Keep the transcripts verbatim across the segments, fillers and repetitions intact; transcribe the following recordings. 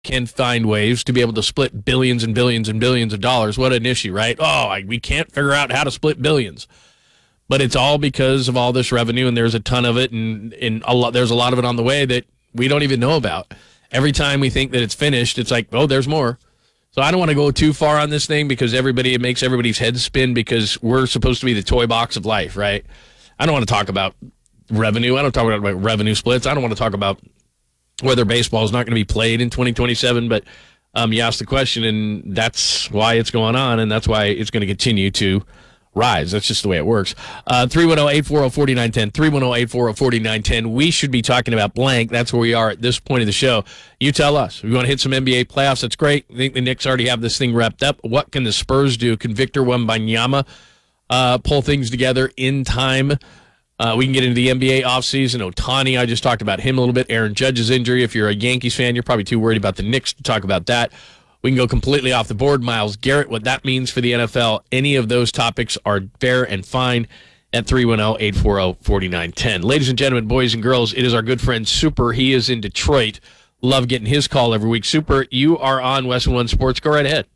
can find ways to be able to split billions and billions and billions of dollars. What an issue, right? Oh, I, we can't figure out how to split billions. But it's all because of all this revenue, and there's a ton of it, and, and a lot, there's a lot of it on the way that we don't even know about. Every time we think that it's finished, it's like, oh, there's more. So I don't want to go too far on this thing because everybody it makes everybody's head spin because we're supposed to be the toy box of life, right? I don't want to talk about revenue. I don't talk about revenue splits. I don't want to talk about whether baseball is not going to be played in twenty twenty-seven, but um, you asked the question, and that's why it's going on, and that's why it's going to continue to rise. That's just the way it works. Uh, three one zero, eight four zero, four nine one zero, three one zero, eight four zero, four nine one zero. We should be talking about blank. That's where we are at this point of the show. You tell us. We want to hit some N B A playoffs. That's great. I think the Knicks already have this thing wrapped up. What can the Spurs do? Can Victor Wembanyama uh, pull things together in time? Uh, we can get into the N B A offseason. Ohtani, I just talked about him a little bit. Aaron Judge's injury. If you're a Yankees fan, you're probably too worried about the Knicks to talk about that. We can go completely off the board. Myles Garrett, what that means for the N F L. Any of those topics are fair and fine at three one zero, eight four zero, four nine one zero. Ladies and gentlemen, boys and girls, it is our good friend Super. He is in Detroit. Love getting his call every week. Super, you are on West One Sports. Go right ahead.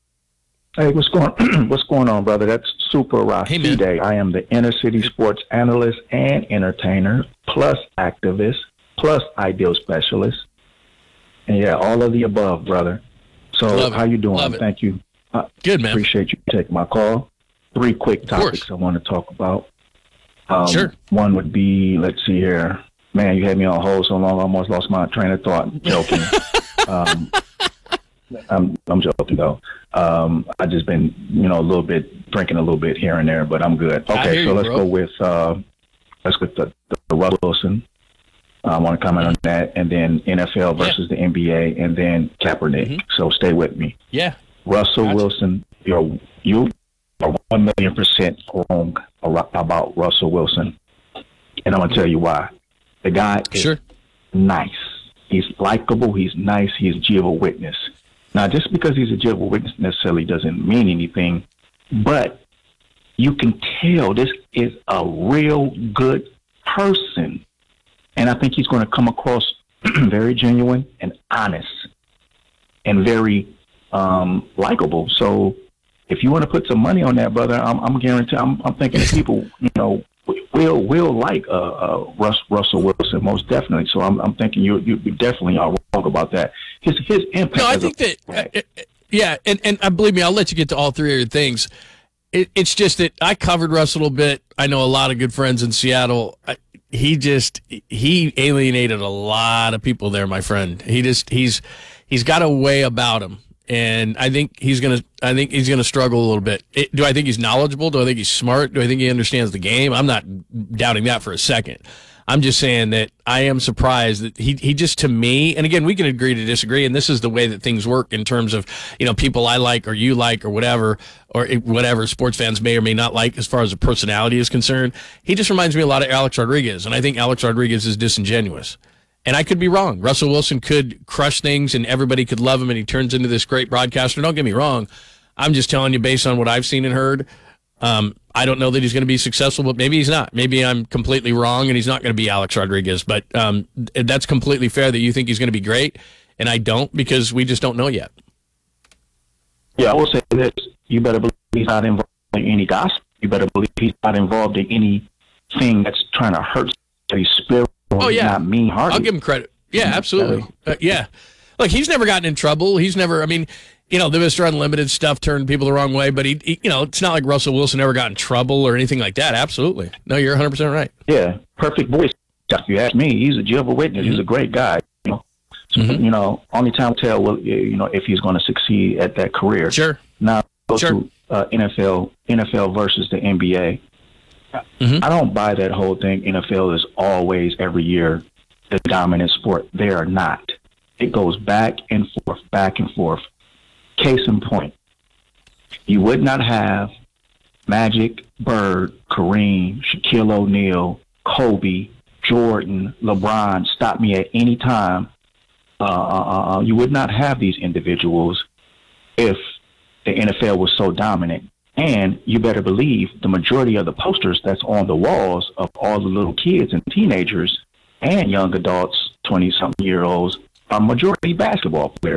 Hey, what's going what's going on, brother? That's Super Rashide. Hey, I am the inner city sports analyst and entertainer, plus activist, plus ideal specialist. And yeah, all of the above, brother. So how you doing? Thank you. I Good, man. Appreciate you taking my call. Three quick topics I want to talk about. Um, sure. One would be, let's see here. Man, you had me on hold so long, I almost lost my train of thought. Joking. um, I'm, I'm joking, though. Um, I just been, you know, a little bit, drinking a little bit here and there, but I'm good. Okay, so you, let's bro. go with, uh, let's with the, the Russell Wilson. I want to comment on that, and then N F L versus yeah. the N B A, and then Kaepernick. Mm-hmm. So stay with me. Yeah. Russell gotcha. Wilson, you're, you are one million percent wrong about Russell Wilson. And I'm going to tell you why. The guy is sure. nice. He's likable. He's nice. He's a Jehovah's Witness. Now, just because he's a Jehovah's Witness necessarily doesn't mean anything, but you can tell this is a real good person. And I think he's going to come across very genuine and honest and very um, likable. So if you want to put some money on that, brother, I'm, I'm guaranteeing, I'm, I'm thinking that people, you know, will will like uh, uh, Russ, Russell Wilson, most definitely. So I'm, I'm thinking you, you you definitely are wrong about that. His his impact. No, I think a, that, uh, yeah, and, and uh, believe me, I'll let you get to all three of your things. It, it's just that I covered Russ a little bit. I know a lot of good friends in Seattle. I, He just he alienated a lot of people there, my friend. He just he's he's got a way about him, and I think he's gonna I think he's gonna struggle a little bit. It, do I think he's knowledgeable? Do I think he's smart? Do I think he understands the game? I'm not doubting that for a second. I'm just saying that I am surprised that he he just, to me, and again, we can agree to disagree, and this is the way that things work in terms of, you know, people I like or you like or whatever, or whatever sports fans may or may not like as far as the personality is concerned. He just reminds me a lot of Alex Rodriguez, and I think Alex Rodriguez is disingenuous. And I could be wrong. Russell Wilson could crush things and everybody could love him and he turns into this great broadcaster. Don't get me wrong. I'm just telling you based on what I've seen and heard. Um, I don't know that he's going to be successful, but maybe he's not. Maybe I'm completely wrong and he's not going to be Alex Rodriguez. But um, that's completely fair that you think he's going to be great, and I don't, because we just don't know yet. Yeah, I will say this. You better believe he's not involved in any gossip. You better believe he's not involved in anything that's trying to hurt somebody's spirit. Oh, yeah. Not mean-hearted. I'll give him credit. Yeah, absolutely. Uh, yeah. Look, he's never gotten in trouble. He's never, I mean, you know, the Mister Unlimited stuff turned people the wrong way, but he, he, you know, it's not like Russell Wilson ever got in trouble or anything like that. Absolutely. No, you're one hundred percent right. Yeah. Perfect voice. If you ask me, he's a Jehovah's Witness. Mm-hmm. He's a great guy. You know, so, mm-hmm. you know, only time will tell, well, you know, if he's going to succeed at that career. Sure. Now, go sure. to uh, N F L, N F L versus the N B A. Mm-hmm. I don't buy that whole thing. N F L is always, every year, the dominant sport. They are not. It goes back and forth, back and forth. Case in point, you would not have Magic, Bird, Kareem, Shaquille O'Neal, Kobe, Jordan, LeBron stop me at any time. Uh, uh, uh, you would not have these individuals if the N F L was so dominant. And you better believe the majority of the posters that's on the walls of all the little kids and teenagers and young adults, twenty-something year olds, are majority basketball players.